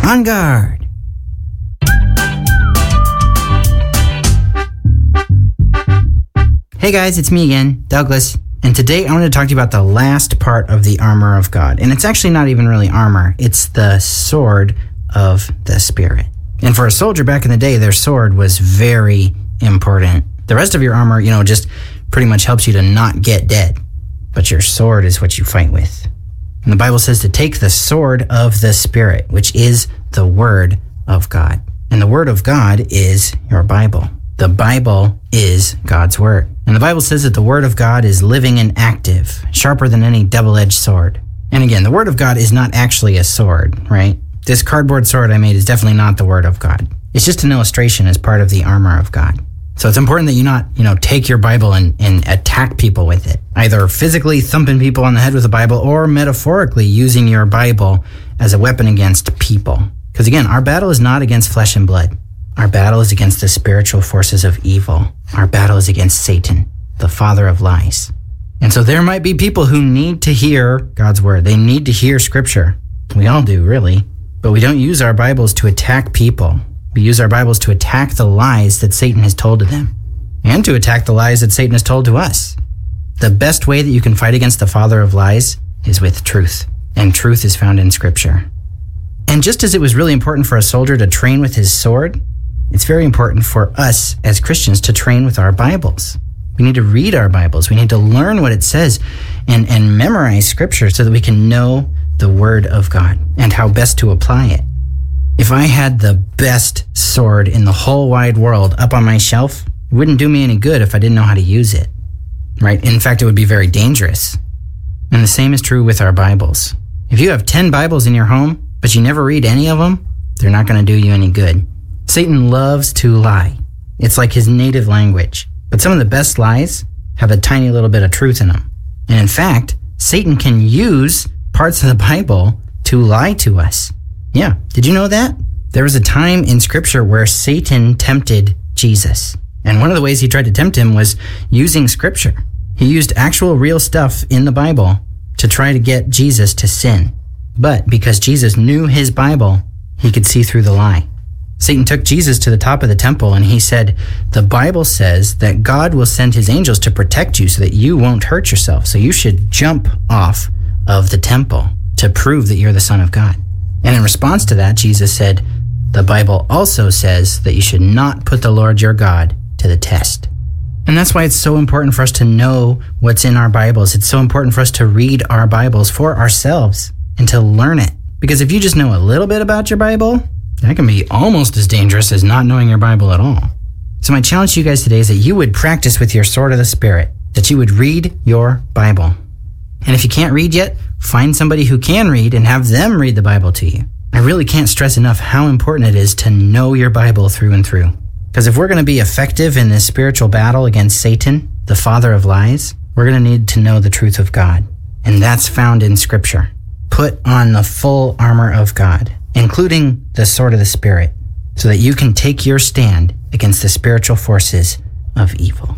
On guard! Hey guys, it's me again, Douglas, and today I want to talk to you about the last part of the armor of God. And it's actually not even really armor, it's the sword of the Spirit. And for a soldier back in the day, their sword was very important. The rest of your armor, just pretty much helps you to not get dead. But your sword is what you fight with. And the Bible says to take the sword of the Spirit, which is the Word of God. And the Word of God is your Bible. The Bible is God's Word. And the Bible says that the Word of God is living and active, sharper than any double-edged sword. And again, the Word of God is not actually a sword, right? This cardboard sword I made is definitely not the Word of God. It's just an illustration as part of the armor of God. So it's important that you not, take your Bible and attack people with it. Either physically thumping people on the head with the Bible or metaphorically using your Bible as a weapon against people. Because again, our battle is not against flesh and blood. Our battle is against the spiritual forces of evil. Our battle is against Satan, the father of lies. And so there might be people who need to hear God's word. They need to hear scripture. We all do, really. But we don't use our Bibles to attack people. We use our Bibles to attack the lies that Satan has told to them, and to attack the lies that Satan has told to us. The best way that you can fight against the father of lies is with truth, and truth is found in Scripture. And just as it was really important for a soldier to train with his sword, it's very important for us as Christians to train with our Bibles. We need to read our Bibles. We need to learn what it says and memorize Scripture so that we can know the Word of God and how best to apply it. If I had the best sword in the whole wide world up on my shelf, it wouldn't do me any good if I didn't know how to use it, right? In fact, it would be very dangerous. And the same is true with our Bibles. If you have 10 Bibles in your home, but you never read any of them, they're not going to do you any good. Satan loves to lie. It's like his native language. But some of the best lies have a tiny little bit of truth in them. And in fact, Satan can use parts of the Bible to lie to us. Yeah, did you know that? There was a time in Scripture where Satan tempted Jesus. And one of the ways he tried to tempt him was using Scripture. He used actual real stuff in the Bible to try to get Jesus to sin. But because Jesus knew his Bible, he could see through the lie. Satan took Jesus to the top of the temple and he said, the Bible says that God will send his angels to protect you so that you won't hurt yourself. So you should jump off of the temple to prove that you're the Son of God. And in response to that, Jesus said, the Bible also says that you should not put the Lord your God to the test. And that's why it's so important for us to know what's in our Bibles. It's so important for us to read our Bibles for ourselves and to learn it. Because if you just know a little bit about your Bible, that can be almost as dangerous as not knowing your Bible at all. So my challenge to you guys today is that you would practice with your sword of the Spirit, that you would read your Bible. And if you can't read yet, find somebody who can read and have them read the Bible to you. I really can't stress enough how important it is to know your Bible through and through. Because if we're going to be effective in this spiritual battle against Satan, the father of lies, we're going to need to know the truth of God. And that's found in Scripture. Put on the full armor of God, including the sword of the Spirit, so that you can take your stand against the spiritual forces of evil.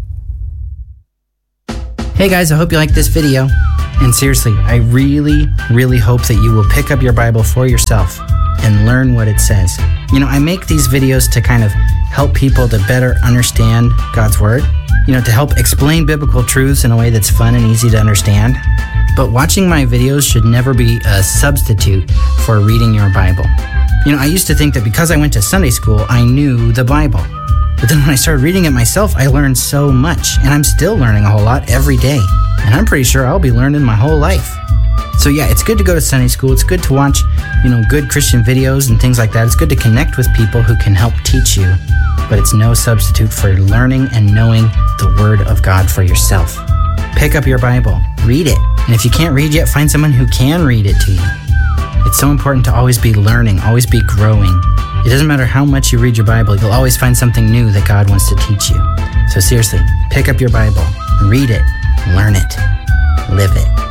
Hey guys, I hope you liked this video. And seriously, I really, really hope that you will pick up your Bible for yourself and learn what it says. I make these videos to kind of help people to better understand God's Word, to help explain biblical truths in a way that's fun and easy to understand. But watching my videos should never be a substitute for reading your Bible. I used to think that because I went to Sunday school, I knew the Bible. But then when I started reading it myself, I learned so much, and I'm still learning a whole lot every day. And I'm pretty sure I'll be learning my whole life. So yeah, it's good to go to Sunday school. It's good to watch, good Christian videos and things like that. It's good to connect with people who can help teach you. But it's no substitute for learning and knowing the Word of God for yourself. Pick up your Bible, read it. And if you can't read yet, find someone who can read it to you. It's so important to always be learning, always be growing. It doesn't matter how much you read your Bible, you'll always find something new that God wants to teach you. So seriously, pick up your Bible, read it, learn it, live it.